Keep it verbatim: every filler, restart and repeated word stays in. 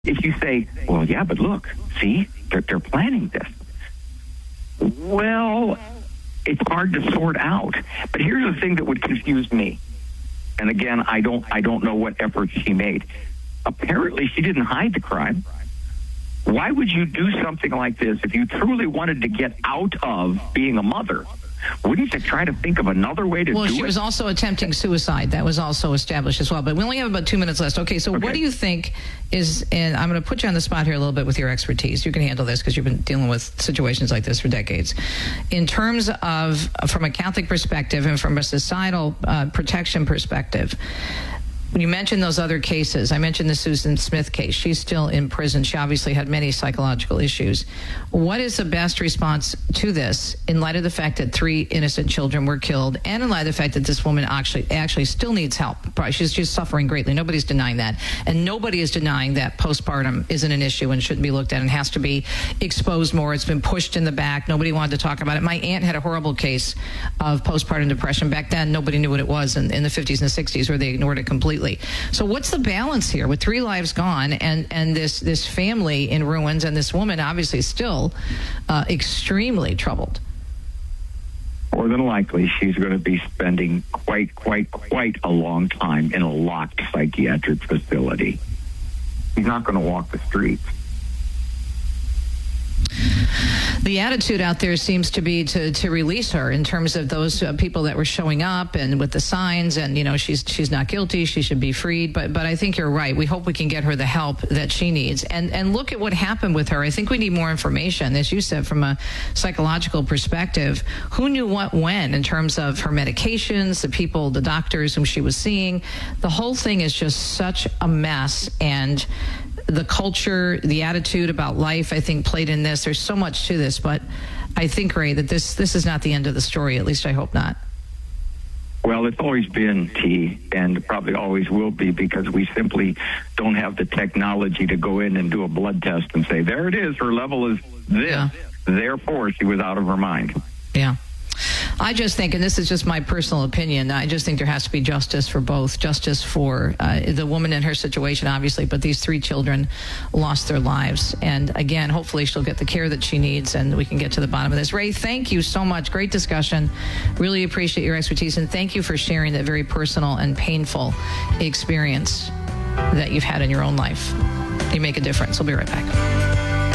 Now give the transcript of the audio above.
if you say, well, yeah, but look, see, they're, they're planning this. Well, it's hard to sort out. But here's the thing that would confuse me. And again, I don't I don't know what efforts she made. Apparently, she didn't hide the crime. Why would you do something like this if you truly wanted to get out of being a mother? Wouldn't you try to think of another way to well, do it? Well, she was also attempting suicide. That was also established as well. But we only have about two minutes left. Okay, so okay. What do you think is, and I'm going to put you on the spot here a little bit with your expertise. You can handle this because you've been dealing with situations like this for decades. In terms of, from a Catholic perspective and from a societal uh, protection perspective, you mentioned those other cases. I mentioned the Susan Smith case. She's still in prison. She obviously had many psychological issues. What is the best response to this in light of the fact that three innocent children were killed and in light of the fact that this woman actually actually still needs help? She's just suffering greatly. Nobody's denying that. And nobody is denying that postpartum isn't an issue and shouldn't be looked at and has to be exposed more. It's been pushed in the back. Nobody wanted to talk about it. My aunt had a horrible case of postpartum depression. Back then, nobody knew what it was in, in the fifties and sixties, where they ignored it completely. So what's the balance here with three lives gone and, and this, this family in ruins and this woman obviously still uh, extremely troubled? More than likely, she's going to be spending quite, quite, quite a long time in a locked psychiatric facility. She's not going to walk the streets. The attitude out there seems to be to, to release her in terms of those uh, people that were showing up and with the signs and, you know, she's she's not guilty. She should be freed. But but I think you're right. We hope we can get her the help that she needs. And, and look at what happened with her. I think we need more information, as you said, from a psychological perspective. Who knew what when in terms of her medications, the people, the doctors whom she was seeing? The whole thing is just such a mess. And the culture, the attitude about life, I think, played in this. There's so much to this, but I think, Ray, that this this is not the end of the story. At least I hope not. Well, it's always been, T, and probably always will be, because we simply don't have the technology to go in and do a blood test and say, there it is, her level is this. Yeah. Therefore, she was out of her mind. Yeah. I just think, and this is just my personal opinion, I just think there has to be justice for both. Justice for uh, the woman in her situation, obviously, but these three children lost their lives. And again, hopefully she'll get the care that she needs and we can get to the bottom of this. Ray, thank you so much. Great discussion. Really appreciate your expertise. And thank you for sharing that very personal and painful experience that you've had in your own life. You make a difference. We'll be right back.